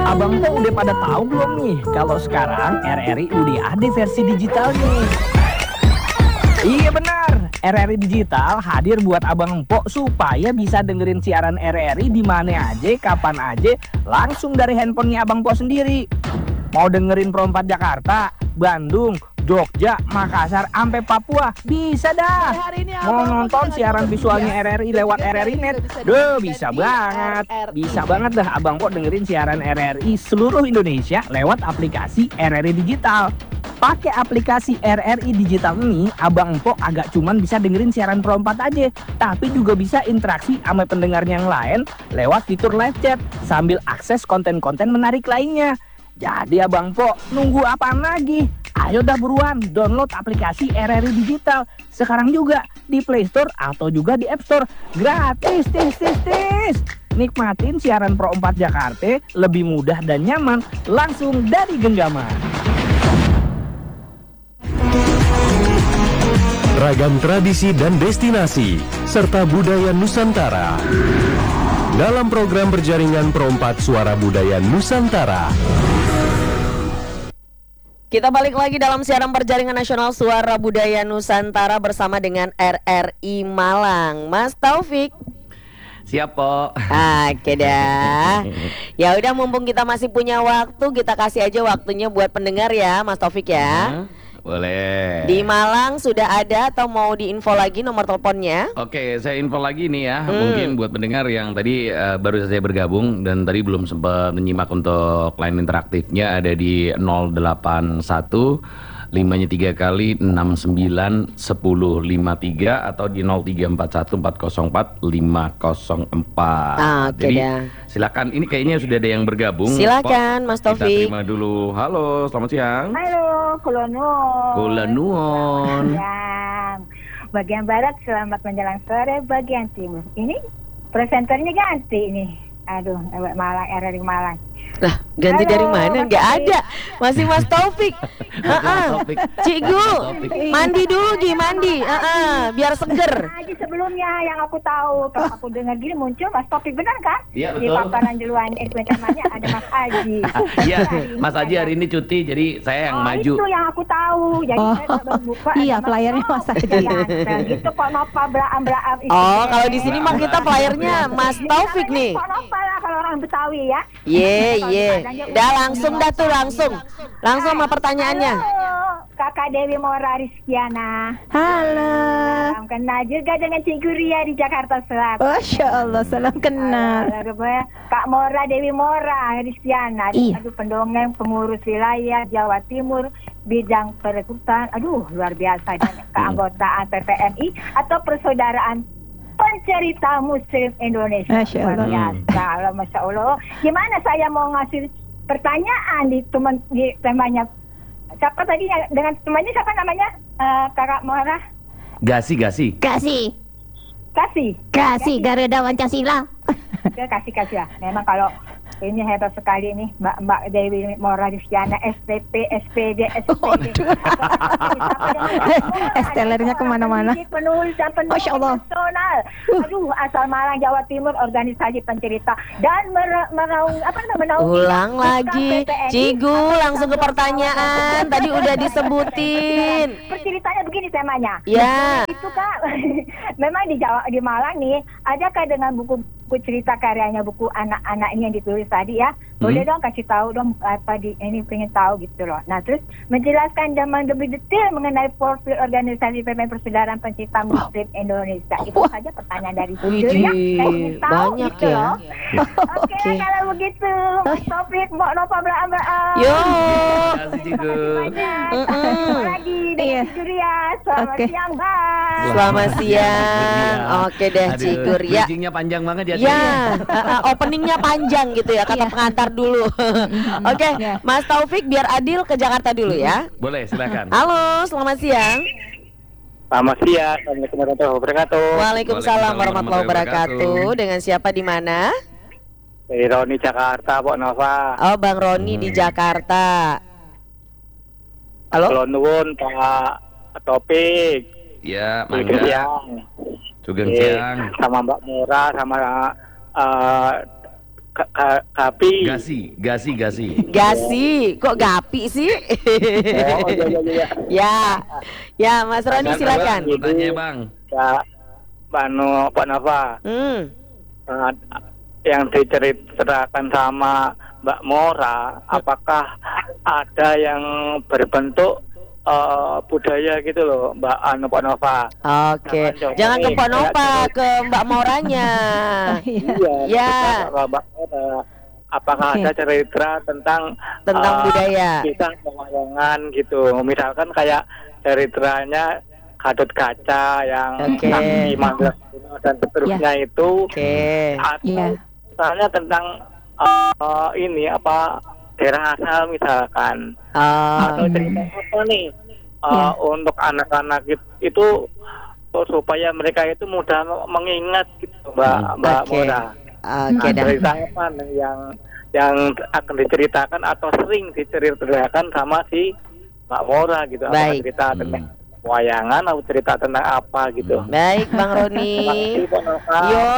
Abang Po udah pada tahu belum nih kalau sekarang RRI udah ada versi digitalnya? Iya benar, RRI Digital hadir buat Abang Po supaya bisa dengerin siaran RRI di mana aja, kapan aja, langsung dari handphonenya Abang Po sendiri. Mau dengerin Pro 4 Jakarta, Bandung, Jogja, Makassar, sampai Papua, bisa dah. Mau nonton siaran visualnya RRI lewat RRI Net, bisa banget. Bisa banget dah Abang Po dengerin siaran RRI seluruh Indonesia lewat aplikasi RRI Digital. Pakai aplikasi RRI Digital ini, Abang Po agak cuman bisa dengerin siaran Pro 4 aja, tapi juga bisa interaksi sama pendengar yang lain lewat fitur live chat sambil akses konten-konten menarik lainnya. Jadi Abang Po, nunggu apaan lagi? Ayo dah buruan download aplikasi RRI Digital sekarang juga di Play Store atau juga di App Store. Gratis, tis. Nikmatin siaran Pro 4 Jakarta lebih mudah dan nyaman langsung dari genggaman. Ragam tradisi dan destinasi serta budaya Nusantara dalam program berjaringan Pro 4 Suara Budaya Nusantara. Kita balik lagi dalam siaran perjaringan nasional Suara Budaya Nusantara bersama dengan RRI Malang. Mas Taufik. Siap, Po. Oke dah. Ya udah, mumpung kita masih punya waktu, kita kasih aja waktunya buat pendengar ya, Mas Taufik ya. Boleh. Di Malang sudah ada atau mau diinfo lagi nomor teleponnya? Oke, saya info lagi nih ya. Mungkin buat pendengar yang tadi baru saja bergabung dan tadi belum sempat menyimak untuk line interaktifnya, ada di 081 5-nya 3 kali 69 10 53 atau di 0341 404 504. Oke, Jadi dah. silakan, ini kayaknya sudah ada yang bergabung. Silakan, Mas Kita Taufik. terima dulu. Halo, selamat siang. Halo, Kula Nuwun. Kula nuwun. Siang. Bagian barat selamat menjelang sore, bagian timur. Ini presenternya ganti nih. Aduh, Malang, RRI Malang. Lah, ganti Halo, dari mana? Mas Nggak Taufik. ada. Masih Mas Taufik. Taufik. Cikgu, mandi dulu Gi, mandi. Biar seger. Aji sebelumnya yang aku tahu, pas aku dengar gini muncul Mas Taufik, benar kan? Iya, Di betul. paparan jeluan namanya ada Mas Aji. Iya, Mas Aji hari ini cuti, jadi saya yang maju. Itu yang aku tahu. Jadi saya baru buka. Iya, ada playernya Mas Aji. Gitu kok Nova Braam. Oh, kalau di sini mah kita playernya Mas Taufik nih. Kok Nova lah kalau orang Betawi ya. Ye. Dah langsung dah tuh langsung sama pertanyaannya. Halo, Kakak Dewi Mora Rizkiana. Halo. Salam kenal juga dengan Cikgu Ria di Jakarta Selatan. Masya Allah, salam kenal. Kak Mora Dewi Mora Rizkiana. Iya. Aduh, pendongeng pengurus wilayah Jawa Timur bidang perekrutan. Aduh, luar biasa. Dan keanggotaan PPMI atau Persaudaraan Pencerita Muslim Indonesia. Masya Allah. Luar biasa, Masya Allah. Gimana saya mau ngasih pertanyaan di temanya? Siapa tadi dengan temannya, siapa namanya? Kakak Mora? Gasi. Kasih Garuda Pancasila. Kasih ya. Memang kalau ini hebat sekali nih Mbak Dewi Mora Rizkiana, SPP, SPD. Estelernya kemana-mana. Penulis dan penulis Masya Allah. nasional. Aduh, asal Malang, Jawa Timur, organisasi pencerita dan menaungi Ulang lagi, Cigu, langsung ke pertanyaan. Tadi udah disebutin. Perceritanya begini temanya. Ya. Itu Kak, memang di Malang nih, adakah dengan buku cerita karyanya, buku anak-anak ini yang ditulis tadi ya, boleh dong kasih tahu dong apa ini pengen tahu gitu loh. Nah terus menjelaskan dan lebih detail mengenai profil organisasi PPM Persaudaraan Pencinta Muslim Indonesia. Itu saja pertanyaan dari judul ya. Saya ingin tahu banyak gitu ya. loh. Oke, kalau begitu Mas Taufik, Mbak Nova Braam. Yo. Kasih Cigu. Ketemu lagi dengan Juria. Selamat Oke. siang, Bang. Selamat siang. Oke deh, Cigu Ria. Bridging-nya panjang banget ya. Ya, openingnya panjang gitu ya, kata pengantar dulu. Oke, Mas Taufik biar adil ke Jakarta dulu ya. Boleh, silakan. Halo, selamat siang. Selamat siang, Assalamualaikum warahmatullahi wabarakatuh. Waalaikumsalam warahmatullahi wabarakatuh. Dengan siapa di mana? Dari Roni Jakarta, Pak Nova. Oh, Bang Roni di Jakarta. Halo? Kula nuwun Pak Topik. Ya, Sugeng mangga. siang. Sugeng Oke, siang. sama Mbak Mura, sama Kapi. Gasi. Gasi, kok gapi sih? Oh, iya. Ya, ya Mas Roni silakan. Tanya Bang. Ya, Pak Nova. Nah, yang diceritakan sama Mbak Mora, apakah ada yang berbentuk budaya gitu loh, Pak Nova? Oke, Nah, jangan ke ini Pak Nova, kayak ke Mbak Moranya. Iya. Ya. Mbak Mora, apakah ada cerita tentang budaya? Kisah pewayangan gitu. Misalkan kayak ceritanya Gatot Kaca yang Sakti Mandraguna dan seterusnya itu. Atau misalnya tentang ini apa daerah asal misalkan. Atau cerita apa nih untuk anak-anak itu supaya mereka itu mudah mengingat gitu, Mbak Mora. Cerita apa nih yang akan diceritakan atau sering diceritakan sama si Mbak Mora gitu? Apakah cerita tentang wayangan atau cerita tentang apa gitu? Baik Bang Roni. Yo.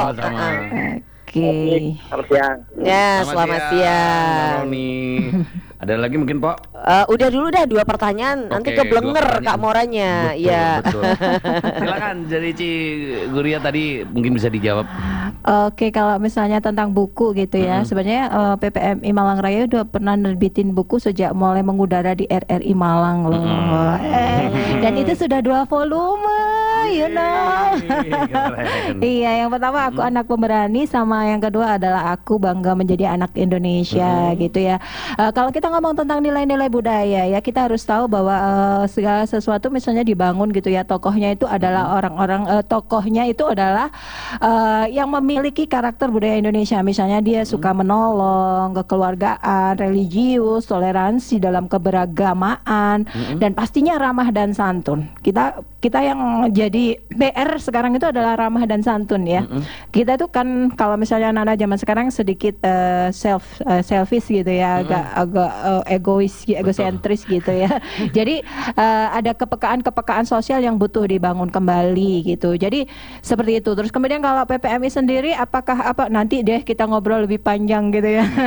Selamat siang. Ya, selamat siang. Bang Roni. Ada lagi mungkin, Pak? Udah dulu dah 2 pertanyaan. Nanti keblenger Kak Moranya. Iya. Betul. Silakan jadi Ci Guria tadi mungkin bisa dijawab. Oke, kalau misalnya tentang buku gitu ya, sebenarnya PPMI Malang Raya udah pernah nerbitin buku sejak mulai mengudara di RRI Malang loh. Dan itu sudah 2 volume, you know. Iya, yang pertama Aku Anak Pemberani, sama yang kedua adalah Aku Bangga Menjadi Anak Indonesia gitu ya. Kalau kita ngomong tentang nilai-nilai budaya ya, kita harus tahu bahwa segala sesuatu misalnya dibangun gitu ya, tokohnya itu adalah orang-orang tokohnya itu adalah yang memiliki karakter budaya Indonesia. Misalnya dia suka menolong, kekeluargaan, religius, toleransi dalam keberagamaan, dan pastinya ramah dan santun. Kita yang jadi PR sekarang itu adalah ramah dan santun ya. Kita tuh kan kalau misalnya anak-anak zaman sekarang sedikit selfish gitu ya, agak egosentris gitu ya. Jadi ada kepekaan sosial yang butuh dibangun kembali gitu. Jadi seperti itu. Terus kemudian kalau PPMI sendiri apakah nanti deh kita ngobrol lebih panjang gitu ya.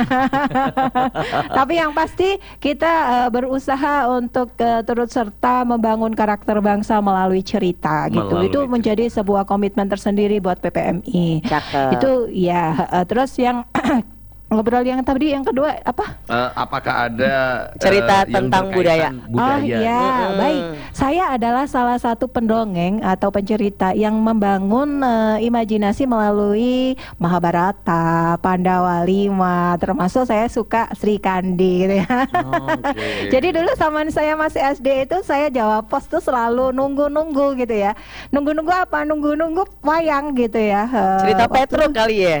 Tapi yang pasti kita berusaha untuk turut serta membangun karakter bangsa melalui cerita gitu. Itu menjadi sebuah komitmen tersendiri buat PPMI. Itu ya. Terus yang ngobrol yang tadi yang kedua apa? Apakah ada cerita tentang budaya? Oh iya, baik. Saya adalah salah satu pendongeng atau pencerita yang membangun imajinasi melalui Mahabharata, Pandawa 5, termasuk saya suka Sri Kandi gitu ya. Jadi dulu zaman saya masih SD itu saya jawab pos tuh selalu nunggu-nunggu gitu ya. Nunggu-nunggu apa? Nunggu-nunggu wayang gitu ya. Cerita Petruk kali ya?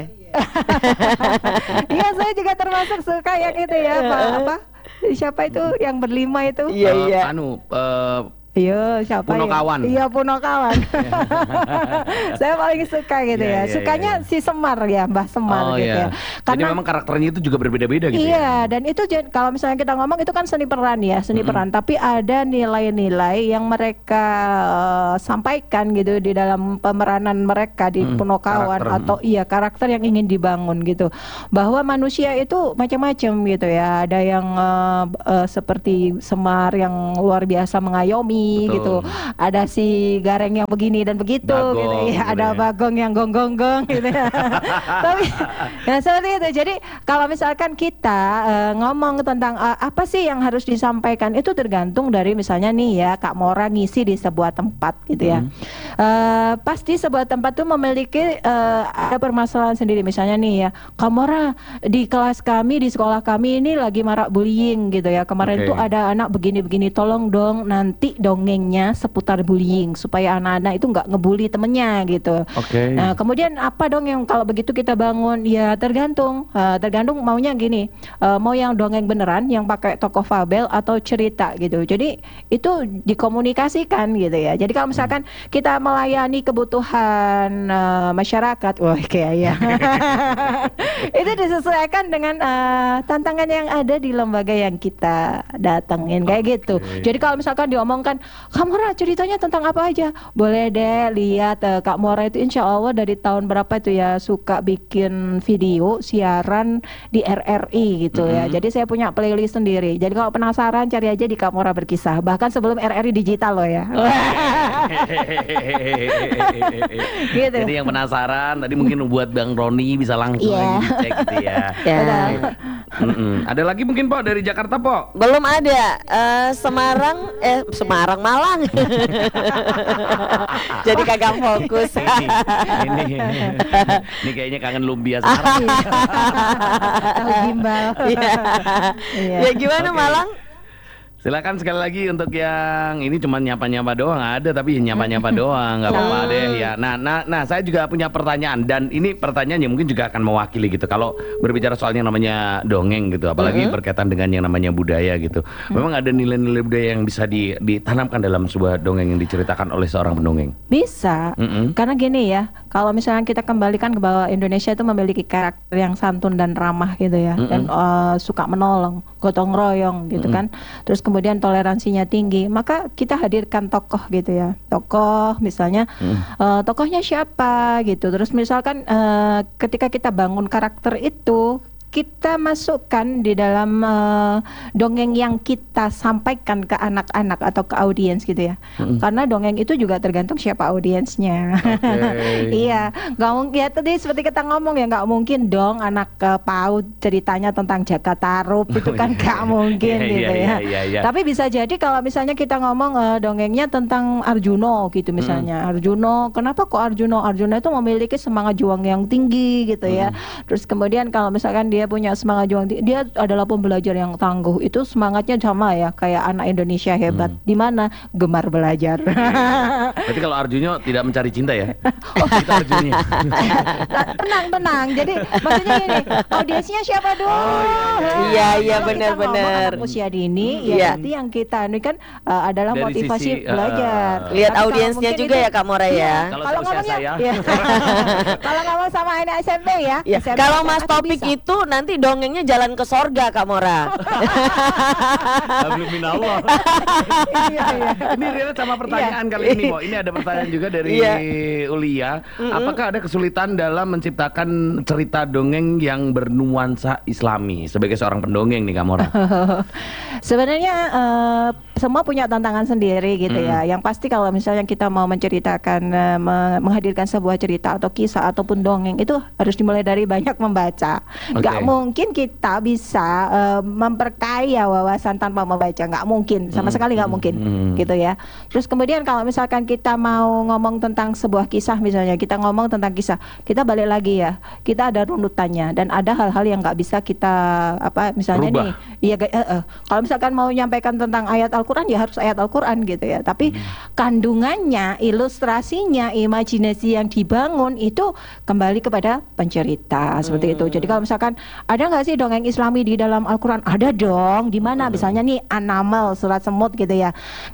Iya, saya juga termasuk suka yang itu ya, Pak. Siapa itu yang berlima itu? Iya. Iya, siapa Punokawan. ya? Iya, Punokawan. Saya paling suka gitu ya. Sukanya si Semar ya, Mbah Semar gitu ya. Karena jadi memang karakternya itu juga berbeda-beda gitu ya. Iya, dan itu kalau misalnya kita ngomong itu kan seni peran ya, seni peran, tapi ada nilai-nilai yang mereka sampaikan gitu di dalam pemeranan mereka di Punokawan atau karakter yang ingin dibangun gitu. Bahwa manusia itu macam-macam gitu ya. Ada yang seperti Semar yang luar biasa mengayomi gitu. Ada si Gareng yang begini dan begitu gitu ya. Ada Bagong yang gonggong-gonggong gitu ya. Tapi ya seperti itu. Jadi kalau misalkan kita ngomong tentang apa sih yang harus disampaikan, itu tergantung dari misalnya nih ya, Kak Mora ngisi di sebuah tempat gitu ya. Pasti sebuah tempat tuh memiliki ada permasalahan sendiri. Misalnya nih ya, Kak Mora, di kelas kami, di sekolah kami ini lagi marak bullying gitu ya. Kemarin tuh ada anak begini-begini, tolong dong nanti dongengnya seputar bullying supaya anak-anak itu nggak ngebully temennya gitu. Nah, kemudian apa dong yang kalau begitu kita bangun? Ya tergantung maunya gini, mau yang dongeng beneran yang pakai tokoh fabel atau cerita gitu. Jadi itu dikomunikasikan gitu ya. Jadi kalau misalkan kita melayani kebutuhan masyarakat, wah kayak ya. Itu disesuaikan dengan tantangan yang ada di lembaga yang kita datengin kayak gitu. Jadi kalau misalkan diomongkan Kak Mora ceritanya tentang apa aja? Boleh deh lihat Kak Mora itu insya Allah dari tahun berapa itu ya suka bikin video siaran di RRI gitu ya. Jadi saya punya playlist sendiri. Jadi kalau penasaran cari aja di Kak Mora Berkisah. Bahkan sebelum RRI digital loh ya. Gitu. Jadi yang penasaran tadi mungkin buat Bang Roni bisa langsung cek gitu ya. Ada lagi mungkin Pok dari Jakarta Pok? Belum ada. Semarang Malang. Jadi kagak fokus. Ini kayaknya kangen lumpia sekarang. Tahu gimbal. Ya gimana Malang? Silakan sekali lagi untuk yang ini cuma nyapa-nyapa doang ada tapi nyapa-nyapa doang nggak apa-apa deh ya. Nah saya juga punya pertanyaan dan ini pertanyaan yang mungkin juga akan mewakili gitu. Kalau berbicara soal yang namanya dongeng gitu, apalagi berkaitan dengan yang namanya budaya gitu. Memang ada nilai-nilai budaya yang bisa ditanamkan dalam sebuah dongeng yang diceritakan oleh seorang pendongeng. Bisa, karena gini ya, kalau misalnya kita kembalikan ke bahwa Indonesia itu memiliki karakter yang santun dan ramah gitu ya, dan suka menolong, gotong royong gitu kan. Terus kemudian toleransinya tinggi, maka kita hadirkan tokoh gitu ya, tokoh misalnya tokohnya siapa gitu. Terus misalkan ketika kita bangun karakter itu, kita masukkan di dalam dongeng yang kita sampaikan ke anak-anak atau ke audiens gitu ya. Karena dongeng itu juga tergantung siapa audiensnya. Iya, nggak mungkin ya tadi seperti kita ngomong ya, nggak mungkin dong anak PAUD ceritanya tentang Jakatarup itu kan nggak mungkin gitu ya. Tapi bisa jadi kalau misalnya kita ngomong dongengnya tentang Arjuno gitu misalnya. Arjuno, kenapa kok Arjuno? Arjuno itu memiliki semangat juang yang tinggi gitu ya. Terus kemudian kalau misalkan dia punya semangat juang, dia adalah pembelajar yang tangguh. Itu semangatnya sama ya kayak anak Indonesia hebat. Di mana? Gemar belajar. Berarti kalau Arjuno tidak mencari cinta ya? Itu Arjuno. Tenang. Jadi maksudnya ini audiensnya siapa dong? Iya benar-benar. Usia dini ya berarti yang kita ini kan adalah dari motivasi sisi, belajar. Lihat audiensnya juga ya Kak Mora ya. Kalau ngomongnya kalau ngomong sama anak SMP ya. Kalau Mas Topik itu nanti dongengnya jalan ke sorga Kak Mora. Minallah. Ini relate sama pertanyaan kali ini, Bo. Ini ada pertanyaan juga dari Ulia. Apakah ada kesulitan dalam menciptakan cerita dongeng yang bernuansa Islami sebagai seorang pendongeng nih Kak Mora? Sebenarnya semua punya tantangan sendiri gitu ya. Yang pasti kalau misalnya kita mau menceritakan, menghadirkan sebuah cerita atau kisah ataupun dongeng itu harus dimulai dari banyak membaca. Gak mungkin kita bisa memperkaya wawasan tanpa membaca, nggak mungkin, sama sekali nggak mungkin gitu ya. Terus kemudian kalau misalkan kita mau ngomong tentang sebuah kisah, misalnya kita ngomong tentang kisah, kita balik lagi ya, kita ada runutannya dan ada hal-hal yang nggak bisa kita misalnya rubah. Nih iya kalau misalkan mau menyampaikan tentang ayat Al-Quran ya harus ayat Al-Quran gitu ya, tapi kandungannya, ilustrasinya, imajinasi yang dibangun itu kembali kepada pencerita seperti itu. Jadi kalau misalkan ada nggak sih dongeng Islami di dalam Al-Quran? Ada dong. Di mana? Misalnya nih An-Naml, surat semut gitu ya.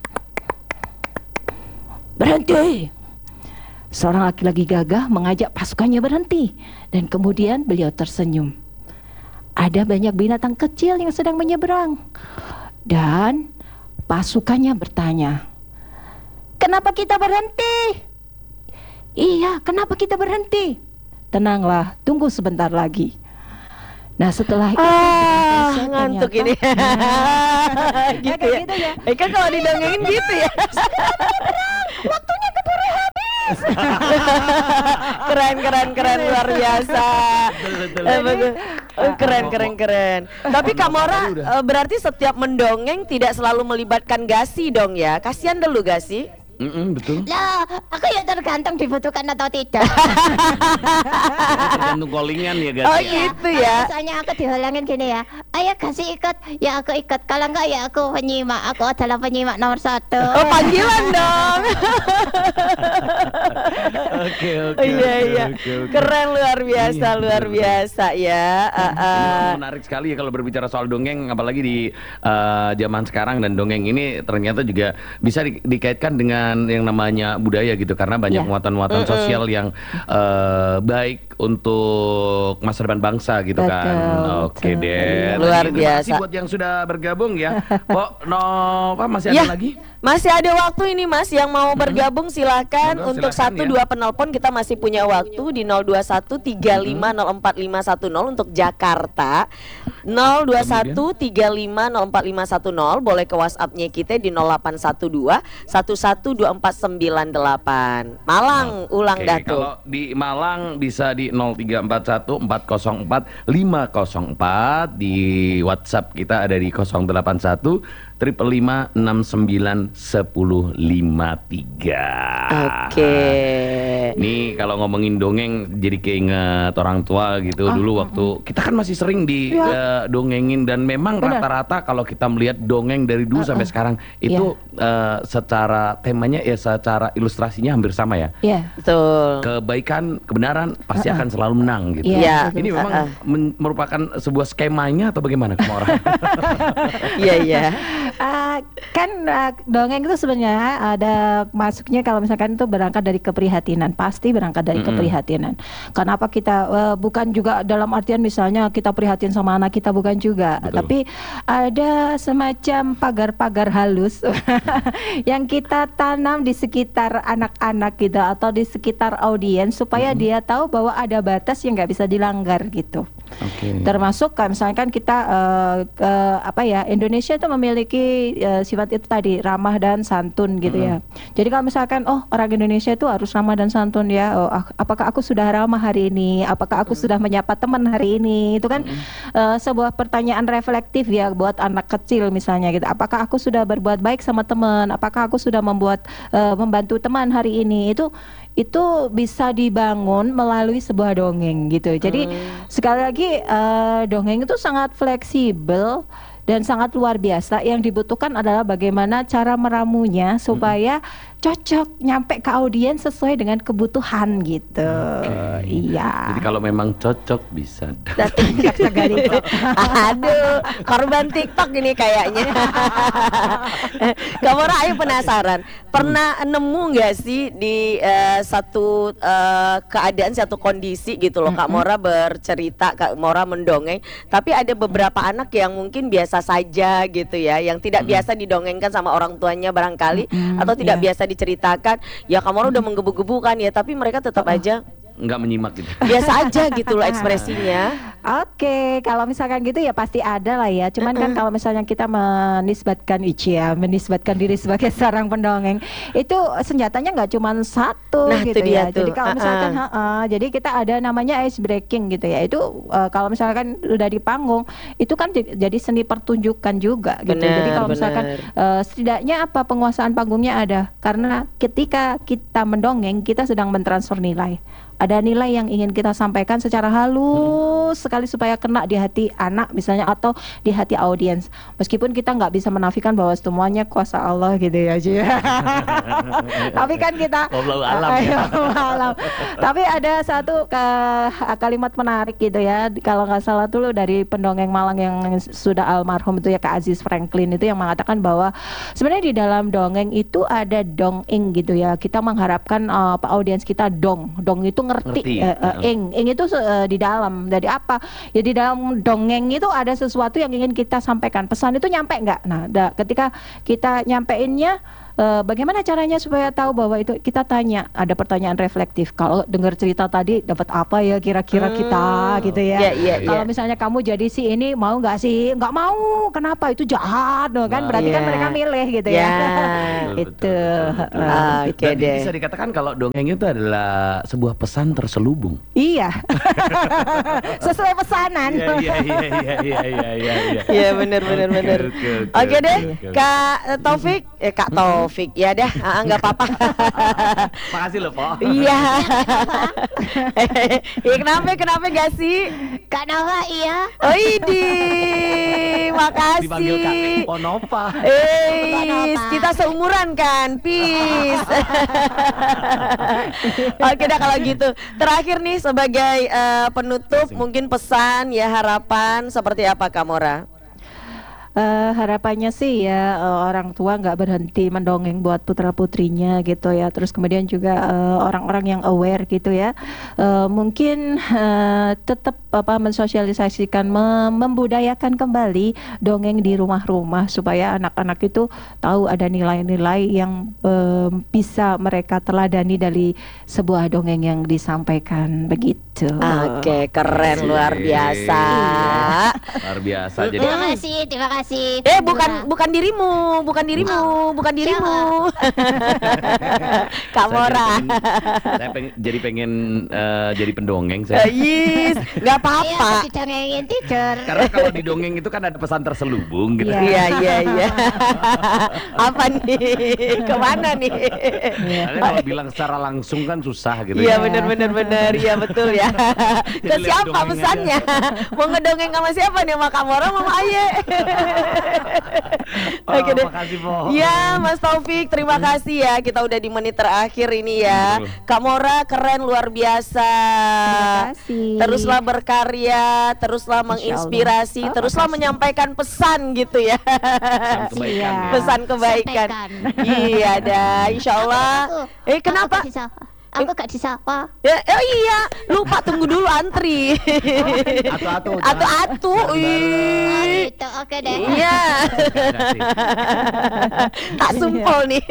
Berhenti. Seorang laki-laki gagah mengajak pasukannya berhenti dan kemudian beliau tersenyum. Ada banyak binatang kecil yang sedang menyeberang dan pasukannya bertanya, "Kenapa kita berhenti?" "Iya, kenapa kita berhenti?" "Tenanglah, tunggu sebentar lagi." Nah setelah itu ngantuk ini. Gitu ya. Gitu ya. Kan kalau didongengin gitu ya. Waktunya keburu habis. Keren luar biasa. Keren. Tapi Kak Mora berarti setiap mendongeng tidak selalu melibatkan Gasi dong ya. Kasihan dulu Gasi. Betul. Lah, aku ya tergantung dibutuhkan atau tidak. Tergantung callingan ya guys. Oh gitu ya. Misalnya aku dihalangin gini ya, ayo kasih ikut, ya aku ikut. Kalau enggak ya aku penyimak. Aku adalah penyimak nomor 1. Oh panggilan dong. Oke. Iya. Keren luar biasa ya. Ini menarik sekali ya kalau berbicara soal dongeng, apalagi di zaman sekarang, dan dongeng ini ternyata juga bisa dikaitkan dengan yang namanya budaya gitu, karena banyak muatan-muatan sosial yang baik untuk masa depan bangsa gitu. Betul, kan. Oke deh. Luar biasa. Terima kasih biasa buat yang sudah bergabung ya. Masih ada lagi? Masih ada waktu ini Mas yang mau bergabung silahkan. Monggo, Untuk silakan 1-2 penelpon kita masih punya waktu di 02135045510 untuk Jakarta. 02135045510. Boleh ke WhatsApp-nya kita di 0812 112498. Malang ulang dah tuh. Kalau di Malang bisa di 0341 404 504. Di WhatsApp kita ada di 081 555 69 1053. Oke. Nih kalau ngomongin dongeng jadi keinget orang tua gitu dulu waktu kita kan masih sering di dongengin, dan memang rata-rata kalau kita melihat dongeng dari dulu sampai sekarang itu secara temanya ya secara ilustrasinya hampir sama ya. Betul. Kebaikan, kebenaran pasti akan selalu menang gitu. Iya. Ini memang merupakan sebuah skemanya atau bagaimana kamu orang? Iya. Dongeng itu sebenarnya ada masuknya kalau misalkan itu berangkat dari keprihatinan, pasti berangkat dari keprihatinan. Kenapa kita bukan juga dalam artian misalnya kita prihatin sama anak kita, bukan juga. Betul. Tapi ada semacam pagar-pagar halus yang kita tanam di sekitar anak-anak gitu atau di sekitar audiens supaya dia tahu bahwa ada batas yang nggak bisa dilanggar gitu. Termasuk kan misalkan kita Indonesia itu memiliki sifat itu tadi, ramah dan santun gitu ya. Jadi kalau misalkan orang Indonesia itu harus ramah dan santun ya. Apakah aku sudah ramah hari ini? Apakah aku sudah menyapa teman hari ini? Itu kan sebuah pertanyaan reflektif ya buat anak kecil misalnya gitu. Apakah aku sudah berbuat baik sama teman? Apakah aku sudah membantu teman hari ini? Itu bisa dibangun melalui sebuah dongeng gitu. Jadi sekali lagi dongeng itu sangat fleksibel dan sangat luar biasa. Yang dibutuhkan adalah bagaimana cara meramunya supaya cocok nyampe ke audiens sesuai dengan kebutuhan gitu. Iya. Jadi kalau memang cocok bisa. Aduh, korban TikTok ini kayaknya. Kamu ayo penasaran, pernah nemu nggak sih di satu keadaan, satu kondisi gitu loh, Kak Mora bercerita, Kak Mora mendongeng, tapi ada beberapa anak yang mungkin biasa saja gitu ya, yang tidak biasa didongengkan sama orang tuanya barangkali, atau tidak biasa diceritakan. Ya Kak Mora udah menggebu-gebu kan ya, tapi mereka tetap aja nggak menyimak gitu. Biasa aja gitu loh ekspresinya. Oke, kalau misalkan gitu ya pasti ada lah ya. Cuman kan kalau misalnya kita menisbatkan diri sebagai seorang pendongeng, itu senjatanya nggak cuma satu gitu ya. Jadi kalau misalkan jadi kita ada namanya ice breaking gitu ya. Itu kalau misalkan udah di panggung, itu kan jadi seni pertunjukan juga gitu. Jadi kalau misalkan setidaknya apa penguasaan panggungnya ada. Karena ketika kita mendongeng, kita sedang mentransfer nilai. Ada nilai yang ingin kita sampaikan secara halus sekali supaya kena di hati anak misalnya atau di hati audiens. Meskipun kita nggak bisa menafikan bahwa semuanya kuasa Allah gitu ya, tapi kan kita alam. Tapi ada satu kalimat menarik gitu ya, kalau nggak salah dulu dari pendongeng Malang yang sudah almarhum itu ya, Kak Aziz Franklin, itu yang mengatakan bahwa sebenarnya di dalam dongeng itu ada dongeng gitu ya. Kita mengharapkan audiens kita dong itu ngerti. Ing itu di dalam dari apa ya, di dalam dongeng itu ada sesuatu yang ingin kita sampaikan, pesan itu nyampe nggak. Nah ketika kita nyampeinnya, bagaimana caranya supaya tahu bahwa itu, kita tanya, ada pertanyaan reflektif. Kalau dengar cerita tadi dapat apa ya kira-kira kita gitu ya. Kalau misalnya kamu jadi si ini, mau nggak sih? Nggak mau. Kenapa? Itu jahat loh kan. Berarti kan mereka milih gitu ya. Itu. Oke deh. Bisa dikatakan kalau dongeng itu adalah sebuah pesan terselubung. Iya. Sesuai pesanan. Iya benar. Oke deh, Kak Taufik, Kak Taufik, ya dah, nggak apa-apa. Makasih loh, Po. Iya. Kenapa gak sih? Kak Nova, iya. Oh ini, makasih. Dipanggil Kak Ponova. Kita seumuran kan, peace. Oke dah kalau gitu. Terakhir nih sebagai penutup, mungkin pesan ya, harapan seperti apa Kak Mora? Harapannya sih ya orang tua nggak berhenti mendongeng buat putra putrinya gitu ya. Terus kemudian juga orang-orang yang aware gitu ya, mungkin tetap mensosialisasikan, membudayakan kembali dongeng di rumah-rumah supaya anak-anak itu tahu ada nilai-nilai yang bisa mereka teladani dari sebuah dongeng yang disampaikan begitu. Oke, keren, luar biasa. Luar biasa. Jadi Terima kasih. Bukan dirimu. Kak Mora. Saya jadi pengen jadi pendongeng saya. Yes, nggak apa-apa. Didongengin teacher. Karena kalau di dongeng itu kan ada pesan terselubung gitu. Iya. Apa nih? Kemana nih? Karena kalau bilang secara langsung kan susah gitu. Iya benar. Iya betul ya. Ke Jadi siapa dongengnya pesannya? Mau ngedongeng sama siapa nih? Sama Kak Mora, Mama Aye. Oke deh. Makasih, Po. Ya, Mas Taufik, terima kasih ya. Kita udah di menit terakhir ini ya. Kak Mora keren, luar biasa. Terima kasih. Teruslah berkarya, teruslah menginspirasi, teruslah menyampaikan pesan gitu ya. Pesan kebaikan. Iya. Pesan kebaikan. Iya dah, insya Allah. Kenapa? Aku gak disapa. Ya, oh iya, lupa tunggu dulu antri. Atu-atu. Gitu, oke deh. Iya. Tak sumpol nih.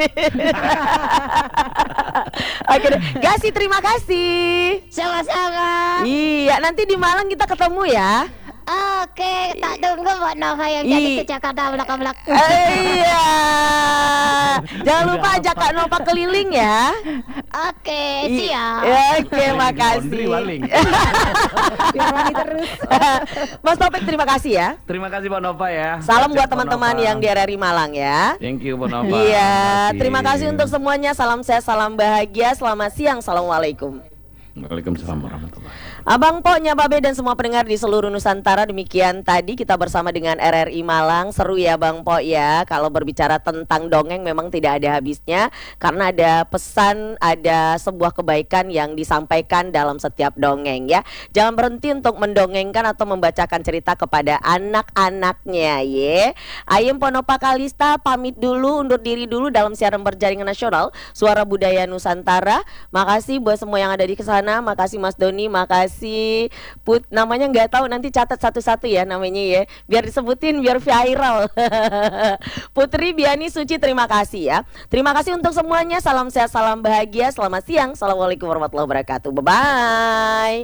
Oke deh. Gasi, terima kasih. Sama-sama. Iya, nanti di Malang kita ketemu ya. Oke, tak tunggu Mbak Nova yang jadi ke Jakarta belakang-belakang. Iya. Jangan lupa ajak Kak Nova keliling ya. Oke, siap. Oke, makasih. Biar wangi terus. Mas Topik, terima kasih ya. Terima kasih Mbak Nova ya. Salam buat Mbak teman-teman Nova. yang di RRI Malang ya. Thank you Mbak Nova. Iya, terima kasih untuk semuanya. Salam sehat, salam bahagia. Selamat siang. Assalamualaikum. Waalaikumsalam warahmatullahi wabarakatuh. Abang Po, Nyababe dan semua pendengar di seluruh Nusantara, demikian tadi kita bersama dengan RRI Malang. Seru ya Bang Po ya. Kalau berbicara tentang dongeng memang tidak ada habisnya, karena ada pesan, ada sebuah kebaikan yang disampaikan dalam setiap dongeng ya. Jangan berhenti untuk mendongengkan atau membacakan cerita kepada anak-anaknya ya. Ayem Ponopa Kalista pamit dulu, undur diri dulu dalam siaran berjaringan nasional Suara Budaya Nusantara. Makasih buat semua yang ada di sana. Makasih Mas Doni, makasih Put, namanya nggak tahu, nanti catat satu-satu ya namanya ya, biar disebutin biar viral. Putri Biani Suci, terima kasih ya. Terima kasih untuk semuanya. Salam sehat, salam bahagia. Selamat siang. Assalamualaikum warahmatullahi wabarakatuh. Bye bye.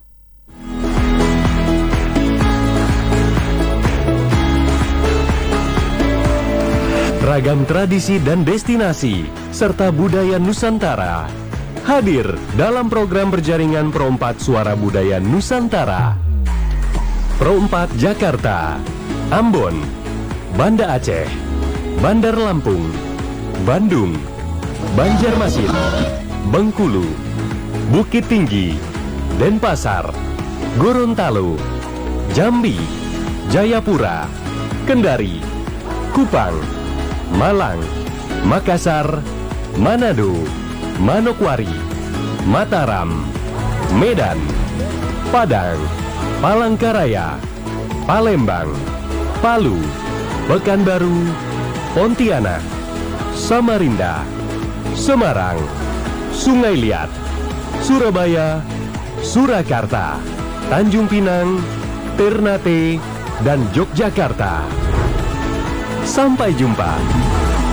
Ragam tradisi dan destinasi serta budaya Nusantara hadir dalam program berjaringan Pro 4 Suara Budaya Nusantara. Pro 4 Jakarta, Ambon, Banda Aceh, Bandar Lampung, Bandung, Banjarmasin, Bengkulu, Bukit Tinggi, Denpasar, Gorontalo, Jambi, Jayapura, Kendari, Kupang, Malang, Makassar, Manado, Manokwari, Mataram, Medan, Padang, Palangkaraya, Palembang, Palu, Pekanbaru, Pontianak, Samarinda, Semarang, Sungai Liat, Surabaya, Surakarta, Tanjung Pinang, Ternate, dan Yogyakarta. Sampai jumpa.